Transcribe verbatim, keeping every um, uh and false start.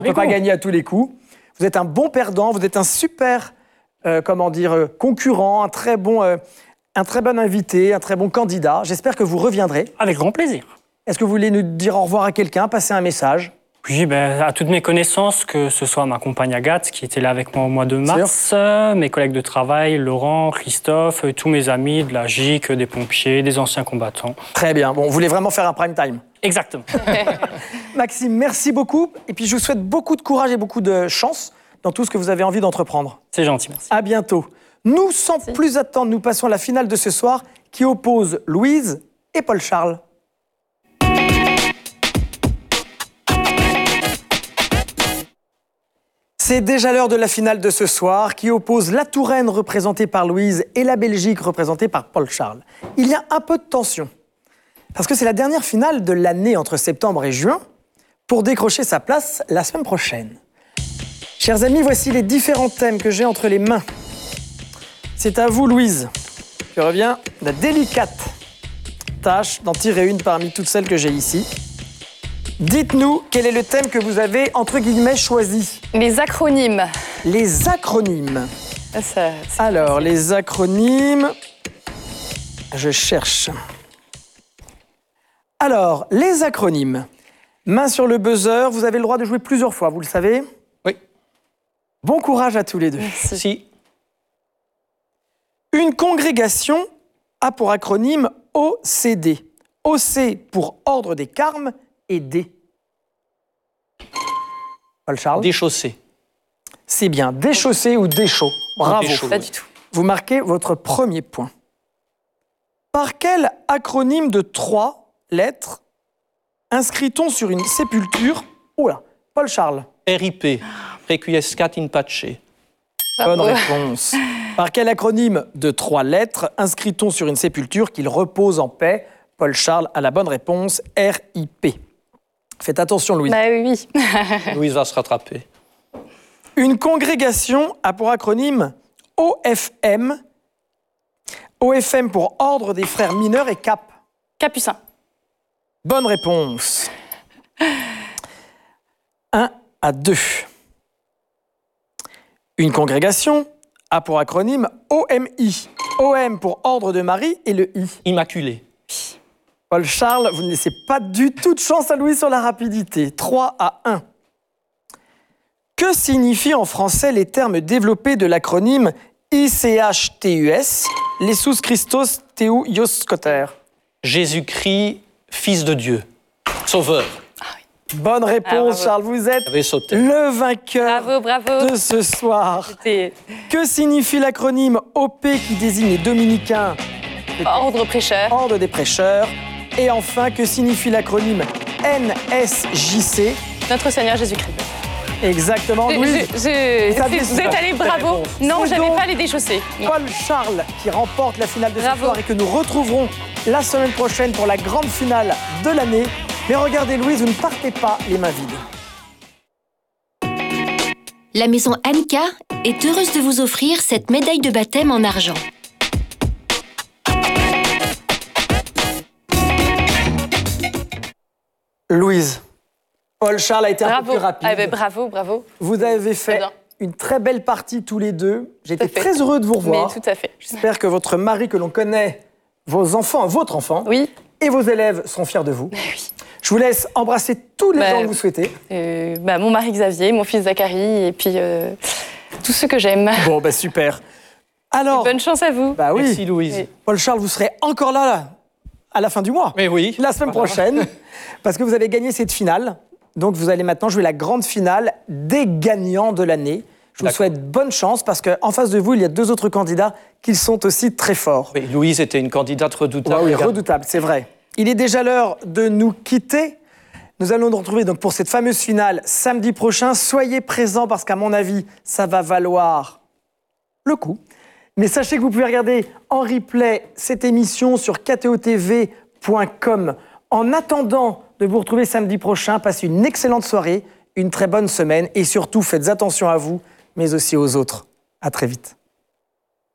On ne peut pas gagner à tous les coups. Vous êtes un bon perdant, vous êtes un super, euh, comment dire, euh, concurrent, un très bon, euh, un très bon invité, un très bon candidat. J'espère que vous reviendrez. Avec grand plaisir. Est-ce que vous voulez nous dire au revoir à quelqu'un, passer un message? Oui, ben, à toutes mes connaissances, que ce soit ma compagne Agathe, qui était là avec moi au mois de mars, euh, mes collègues de travail, Laurent, Christophe, euh, tous mes amis de la G I C, des pompiers, des anciens combattants. Très bien. Bon, vous voulez vraiment faire un prime time? Exactement. Maxime, merci beaucoup. Et puis, je vous souhaite beaucoup de courage et beaucoup de chance dans tout ce que vous avez envie d'entreprendre. C'est gentil, merci. À bientôt. Nous, sans Merci. plus attendre, nous passons à la finale de ce soir qui oppose Louise et Paul-Charles. C'est déjà l'heure de la finale de ce soir qui oppose la Touraine représentée par Louise et la Belgique représentée par Paul-Charles. Il y a un peu de tension parce que c'est la dernière finale de l'année entre septembre et juin pour décrocher sa place la semaine prochaine. Chers amis, voici les différents thèmes que j'ai entre les mains. C'est à vous, Louise. Je reviens la délicate tâche d'en tirer une parmi toutes celles que j'ai ici. Dites-nous quel est le thème que vous avez, entre guillemets, choisi. Les acronymes. Les acronymes. Ça, c'est Alors, les acronymes... Je cherche. Alors, les acronymes. Main sur le buzzer, vous avez le droit de jouer plusieurs fois, vous le savez? Oui. Bon courage à tous les deux. Merci. Si. Une congrégation a pour acronyme O C D. O C pour Ordre des Carmes et D. Paul-Charles? Déchaussé. C'est bien, déchaussé ou déchaud. Bravo. Déchaud. Pas du tout. Vous marquez votre premier point. Par quel acronyme de trois lettres inscrit-on sur une sépulture? Oula, Paul-Charles. R I P. Requiescat in pace. Bonne Bravo. réponse. Par quel acronyme de trois lettres inscrit-on sur une sépulture qu'il repose en paix? Paul-Charles a la bonne réponse, R I P. Faites attention, Louise. Bah oui, oui. Louise va se rattraper. Une congrégation a pour acronyme O F M. O F M pour Ordre des Frères Mineurs et Cap. Capucin. Bonne réponse. un à deux. Une congrégation a pour acronyme O M I. O M pour Ordre de Marie et le I. Immaculé. Paul-Charles, vous ne laissez pas du tout de chance à Louis sur la rapidité. trois à un. Que signifient en français les termes développés de l'acronyme I C H T U S, Jesus Christos Theou Ios Koter? Jésus-Christ, Fils de Dieu. Sauveur. Bonne réponse, Ah, Charles. Vous êtes J'avais sauté. le vainqueur Bravo, bravo. de ce soir. C'était Que signifie l'acronyme O P qui désigne les dominicains, ordre prêcheur. Ordre des prêcheurs? Et enfin, que signifie l'acronyme N S J C? Notre Seigneur Jésus-Christ. Exactement, Je- Louise. je- je- Vous aviez Vous êtes allé, super bravo. réponse. Non, C'est j'avais donc pas les déchaussés. Paul Charles qui remporte la finale de ce Bravo. soir et que nous retrouverons la semaine prochaine pour la grande finale de l'année. Mais regardez, Louise, vous ne partez pas les mains vides. La maison Annika est heureuse de vous offrir cette médaille de baptême en argent. Louise, Paul Charles a été un peu Bravo. plus rapide. Ah, ben, bravo, bravo. Vous avez Très fait bien. une très belle partie tous les deux. J'étais Tout à fait. très heureux de vous revoir. Mais tout à fait. J'espère que votre mari, que l'on connaît, vos enfants, votre enfant, Oui. et vos élèves seront fiers de vous. Oui. Je vous laisse embrasser tous les Bah, gens que vous souhaitez. Euh, bah, mon mari Xavier, mon fils Zachary, et puis euh, tous ceux que j'aime. Bon, bah super. Alors, Bonne chance à vous. bah oui, Merci Louise. Oui. Paul Charles, vous serez encore là, là à la fin du mois. Mais oui. La semaine prochaine, parce que vous avez gagné cette finale. Donc, vous allez maintenant jouer la grande finale des gagnants de l'année. Je vous D'accord. souhaite bonne chance, parce qu'en face de vous, il y a deux autres candidats qui sont aussi très forts. Oui, Louise était une candidate redoutable. Ah oui, également. redoutable, c'est vrai. Il est déjà l'heure de nous quitter. Nous allons nous retrouver donc pour cette fameuse finale samedi prochain. Soyez présents parce qu'à mon avis, ça va valoir le coup. Mais sachez que vous pouvez regarder en replay cette émission sur k t o t v point com. En attendant de vous retrouver samedi prochain, passez une excellente soirée, une très bonne semaine et surtout faites attention à vous, mais aussi aux autres. À très vite.